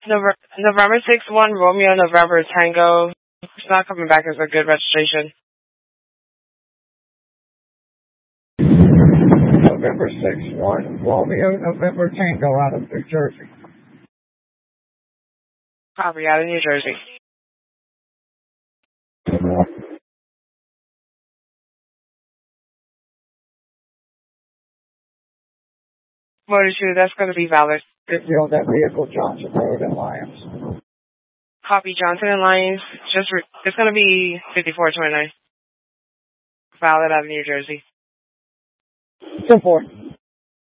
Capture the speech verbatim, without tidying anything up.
November, November sixth one, Romeo, November Tango. It's not coming back as a good registration. November sixth one, Romeo, November Tango out of New Jersey. Copy, out of New Jersey. Motor two, that's going to be valid. Good deal, that vehicle, Johnson Road in Lyons. Copy, Johnson and Lyons. Just re- it's going to be fifty-four twenty-nine. Valid out of New Jersey. ten four.